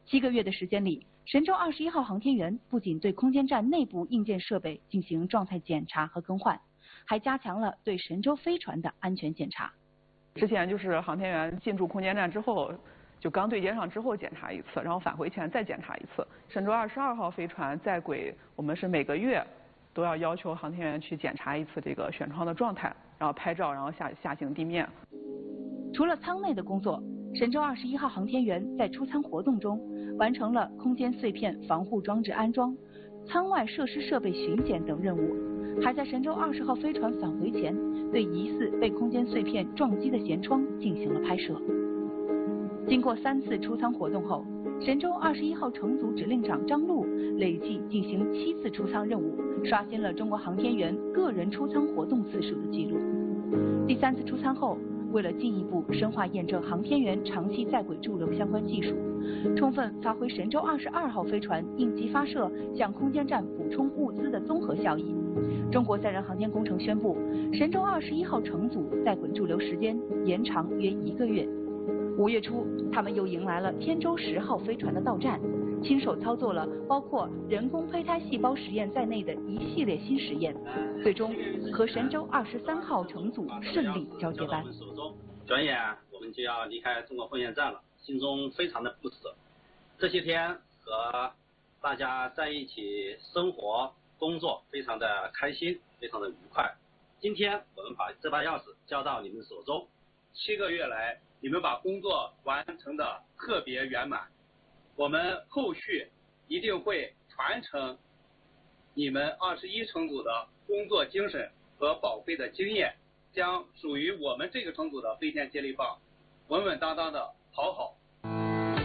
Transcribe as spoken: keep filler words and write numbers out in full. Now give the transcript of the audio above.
七个月的时间里，神舟二十一号航天员不仅对空间站内部硬件设备进行状态检查和更换，还加强了对神舟飞船的安全检查。 之前就是航天员进驻空间站之后，就刚对接上之后检查一次，然后返回前再检查一次。神舟二十二号飞船在轨，我们是每个月都要要求航天员去检查一次这个舷窗的状态，然后拍照，然后下下行地面。 除了舱内的工作，神舟二十一号航天员在出舱活动中完成了空间碎片防护装置安装、舱外设施设备巡检等任务，还在神舟二十号飞船返回前，对疑似被空间碎片撞击的舷窗进行了拍摄。经过三次出舱活动后，神舟二十一号乘组指令长张陆累计进行七次出舱任务，刷新了中国航天员个人出舱活动次数的记录。第三次出舱后，为了进一步深化验证航天员长期在轨驻留相关技术，充分发挥神舟二十二号飞船应急发射向空间站补充物资的综合效益，中国载人航天工程宣布，神舟二十一号乘组在轨驻留时间延长约一个月。五月初，他们又迎来了天舟十号飞船的到站，亲手操作了包括人工胚胎细胞实验在内的一系列新实验，最终和神舟二十三号乘组顺利交接班。 转眼我们就要离开中国空间站了，心中非常的不舍。这些天和大家在一起生活工作，非常的开心，非常的愉快。今天我们把这把钥匙交到你们手中， 七个月来你们把工作完成的特别圆满，我们后续一定会传承你们二十一乘组的工作精神和宝贵的经验，将属于我们这个乘组的飞天接力棒稳稳当当的跑好